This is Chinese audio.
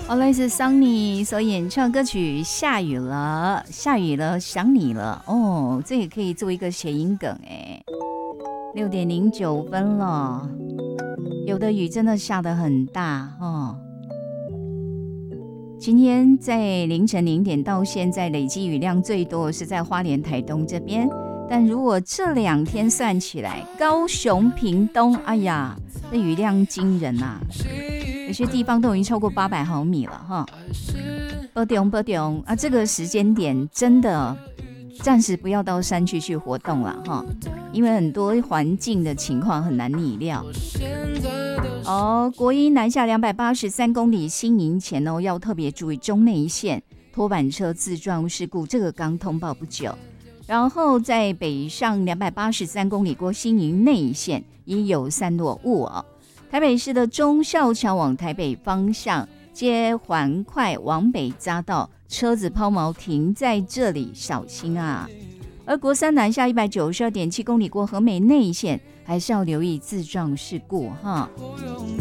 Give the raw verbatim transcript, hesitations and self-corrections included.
哦，来自桑尼所演唱歌曲《下雨了，下雨了，想你了》哦，这也可以做一个谐音梗哎。六点零九分了，有的雨真的下得很大哦。今天在凌晨零点到现在累积雨量最多是在花莲、台东这边，但如果这两天算起来，高雄、屏东，哎呀，这雨量惊人啊！有些地方都已经超过八百毫米了哈。不懂不懂啊，这个时间点真的暂时不要到山区去活动了哈，因为很多环境的情况很难拟料。哦，国一南下两百八十三公里新营前哦，要特别注意中内线拖板车自撞事故，这个刚通报不久。然后在北上两百八十三公里过新营内线也有散落雾哦。台北市的忠孝桥往台北方向接环快往北匝道，车子抛锚停在这里，小心啊！而国三南下一百九十二点七公里过和美内线，还是要留意自撞事故哈。